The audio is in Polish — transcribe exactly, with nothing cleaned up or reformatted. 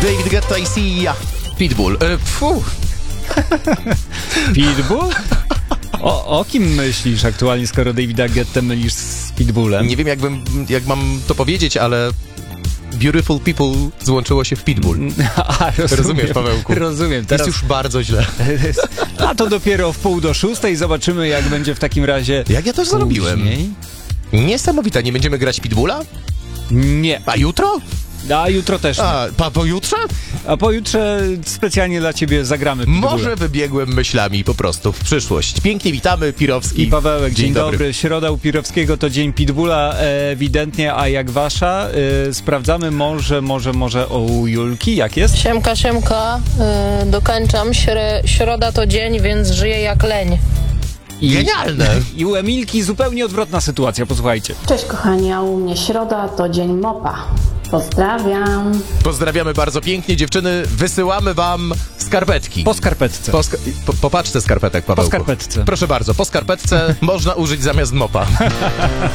David Guetta i Sia. Pitbull. E, fu. Pitbull? O, o kim myślisz aktualnie, skoro Davida Guetta mylisz z Pitbullem? Nie wiem, jakbym, jak mam to powiedzieć, ale Beautiful People złączyło się w Pitbull. A, rozumiem, Rozumiesz, Pawełku? Rozumiem. Teraz... Jest już bardzo źle. A to dopiero w pół do szóstej. Zobaczymy, jak będzie w takim razie. Jak ja to zrobiłem? Później. Niesamowite. Nie będziemy grać Pitbulla? Nie. A jutro? A jutro też nie. A pa, pojutrze? A pojutrze specjalnie dla ciebie zagramy Pitbulla. Może wybiegłem myślami po prostu w przyszłość. Pięknie witamy, Pirowski. I Pawełek, dzień, dzień dobry. dobry. Środa u Pirowskiego to dzień Pitbulla ewidentnie, a jak wasza? Yy, sprawdzamy może, może, może u Julki, jak jest? Siemka, siemka, yy, dokończam. Śre- środa to dzień, więc żyję jak leń. I, Genialne! I u Emilki zupełnie odwrotna sytuacja, posłuchajcie. Cześć kochani, a u mnie środa to dzień mopa. Pozdrawiam. Pozdrawiamy bardzo pięknie, dziewczyny. Wysyłamy wam skarpetki. Po skarpetce. Po, ska- po, po paczce skarpetek, Pawełku. Po skarpetce. Proszę bardzo, po skarpetce można użyć zamiast mopa.